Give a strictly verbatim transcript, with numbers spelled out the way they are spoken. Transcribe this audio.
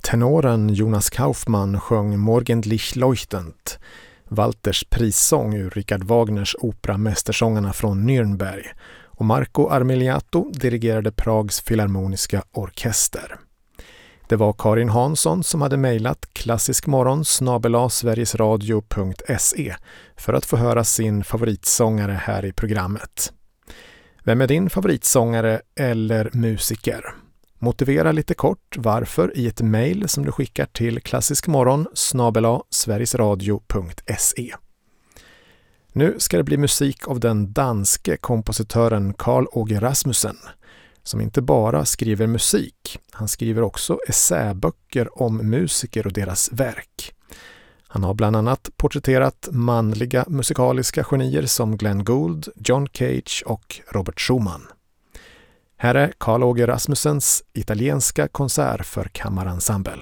Tenoren Jonas Kaufmann sjöng Morgendlich leuchtend, Walters prissång ur Richard Wagners opera Mästersångarna från Nürnberg, och Marco Armiliato dirigerade Prags filharmoniska orkester. Det var Karin Hansson som hade mejlat klassiskmorgon snabel-a sverigesradio punkt se för att få höra sin favoritsångare här i programmet. Vem är din favoritsångare eller musiker? Motivera lite kort varför i ett mejl som du skickar till klassiskmorgon snabel-a sverigesradio punkt se. Nu ska det bli musik av den danske kompositören Carl Åge Rasmussen, som inte bara skriver musik, han skriver också essäböcker om musiker och deras verk. Han har bland annat porträtterat manliga musikaliska genier som Glenn Gould, John Cage och Robert Schumann. Här är Carl Åge Rasmussens italienska konsert för kammarensemble.